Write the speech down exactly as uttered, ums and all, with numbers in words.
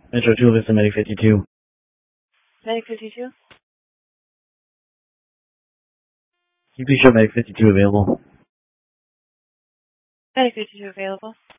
Metro two Vista Medic fifty-two. Medic fifty-two? You please show Medic fifty-two available. Medic fifty-two available.